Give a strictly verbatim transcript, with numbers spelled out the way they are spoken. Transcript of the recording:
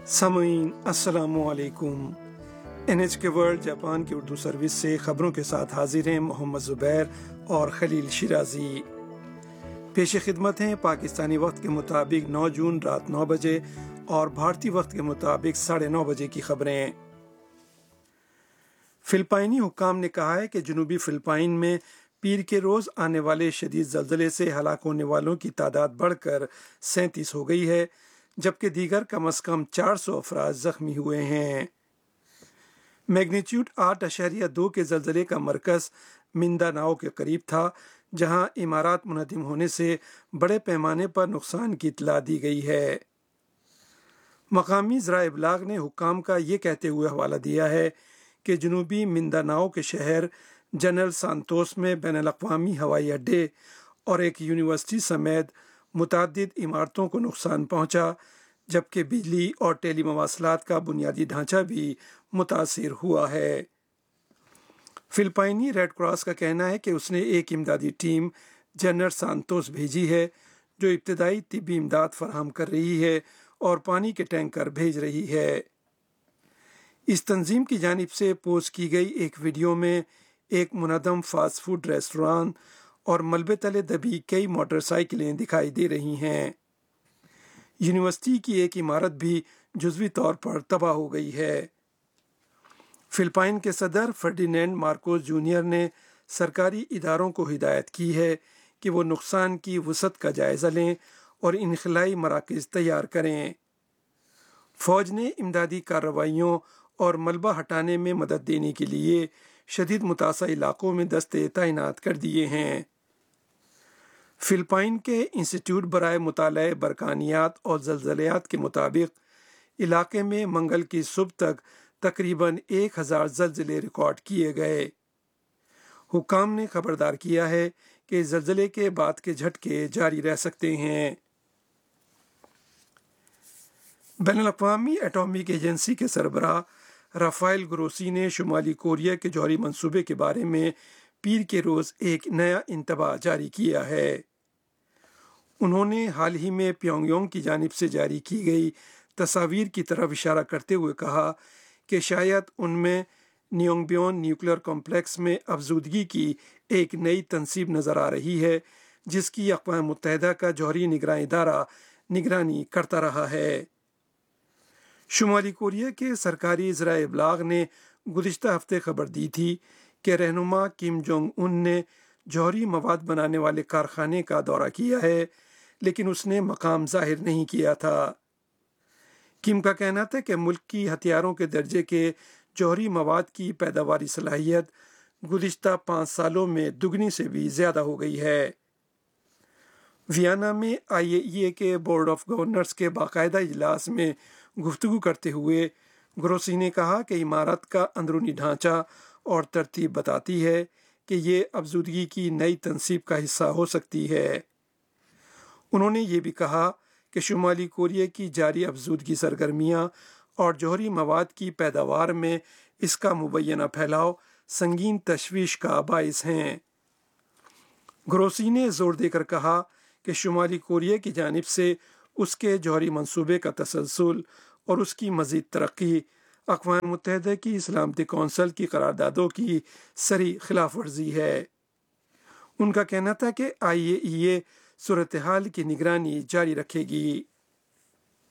सामईन अस्सलामु अलैकुम। N H के वर्ल्ड जापान की उर्दू सर्विस से खबरों के साथ हाजिर हैं मोहम्मद ज़ुबैर और खलील शिराजी। पेश खिदमत हैं पाकिस्तानी वक्त के मुताबिक नौ जून रात नौ बजे और भारतीय वक्त के मुताबिक साढ़े नौ बजे की खबरें। फिलिपाइनी हुक्काम ने कहा है कि जनूबी फिलिपाइन में पीर के रोज़ आने वाले शदीद ज़लज़ले से हलाक होने वालों की तादाद बढ़कर सैंतीस हो गई है, जबकि दीगर कम अज़ कम चार सौ अफराद ज़ख्मी हुए हैं। मैग्नीट्यूड आठ अशरिया दो के ज़लज़ले का मरकज़ मिंदानाओ के करीब था, जहां इमारात मुनहदिम होने से बड़े पैमाने पर नुकसान की इत्तला दी गई है। मकामी ज़राए इबलाग ने हुक्काम का ये कहते हुए हवाला दिया है कि जनूबी मिंदानाओ के शहर जनरल सांतोस में बैनुल-अक़वामी हवाई अड्डे और एक यूनिवर्सिटी समेत मुतअद्दिद इमारतों को नुकसान पहुंचा, जबकि बिजली और टेली मवासलात का बुनियादी ढांचा भी मुतासिर हुआ है। फिलिपाइनी रेड क्रॉस का कहना है कि उसने एक इमदादी टीम जनरल सांतोस भेजी है, जो इब्तदाई तिब्बी इमदाद फराहम कर रही है और पानी के टैंकर भेज रही है। इस तंजीम की जानिब से पोस्ट की गई एक वीडियो में एक मुनज़्ज़म फास्ट फूड रेस्टोरेंट और मलबे तले दबी कई मोटरसाइकिलें दिखाई दे रही हैं। यूनिवर्सिटी की एक इमारत भी जुज़वी तौर पर तबाह हो गई है। फिलिपाइन के सदर फर्डिनेंड मार्कोस जूनियर ने सरकारी इदारों को हिदायत की है कि वो नुकसान की वसअत का जायज़ा लें और इनखलाई मराकज़ तैयार करें। फ़ौज ने इमदादी कार्रवाइयों और मलबा हटाने में मदद देने के लिए शदीद मुतासर इलाकों में दस्ते तैनात कर दिए हैं। फिलिपाइन के इंस्टीट्यूट बराए मुताले बरकानियात और ज़लज़लियात के मुताबिक इलाके में मंगल की सुबह तक तकरीबन एक हज़ार ज़लज़ले रिकॉर्ड किए गए। हुक्काम ने खबरदार किया है कि ज़लज़ले के बाद के झटके जारी रह सकते हैं। बैनुल-अक़वामी एटॉमिक एजेंसी के सरबराह राफेल ग्रोसी ने शुमाली कोरिया के जौहरी मंसूबे के बारे में पीर के रोज़ एक नया इंतबाह जारी किया है। उन्होंने हाल ही में प्योंगयांग की जानिब से जारी की गई तस्वीर की तरफ इशारा करते हुए कहा कि शायद उनमें नियोंगबियोन न्यूक्लियर कॉम्प्लेक्स में अफजूदगी की एक नई तनसीब नज़र आ रही है, जिसकी अक़वाम मुत्तहिदा का जौहरी निगरानी इदारा निगरानी करता रहा है। शुमाली कोरिया के सरकारी ज़राए इबलाग ने गुज़िश्ता हफ्ते खबर दी थी कि रहनुमा किम जोंग उन ने जौहरी मवाद बनाने वाले कारखाने का दौरा किया है, लेकिन उसने मकाम जाहिर नहीं किया था। किम का कहना था कि मुल्क की हथियारों के दर्जे के जौहरी मवाद की पैदावारी सलाहियत गुज़िश्ता पाँच सालों में दुगनी से भी ज़्यादा हो गई है। वियना में आई ए ई ए के बोर्ड ऑफ गवर्नर्स के बाकायदा इजलास में गुफ्तगू करते हुए ग्रोसी ने कहा कि इमारत का अंदरूनी ढांचा और तरतीब बताती है कि ये अफजूदगी की नई तनसीब का हिस्सा हो सकती है। उन्होंने ये भी कहा कि शुमाली कोरिया की जारी अफजूदगी सरगर्मियाँ और जौहरी मवाद की पैदावार में इसका मुबैना फैलाव संगीन तशवीश का बाइस हैं। ग्रोसी ने जोर देकर कहा कि शुमाली कोरिया की जानिब से उसके जौहरी मंसूबे का तसलसल और उसकी मज़ीद तरक्की अक़वाम मुत्तहिदा की सलामती कौंसल की करारदादों की सरी खिलाफ वर्जी है। उनका कहना था कि आई ए ई ए सूरत हाल की निगरानी जारी रखेगी।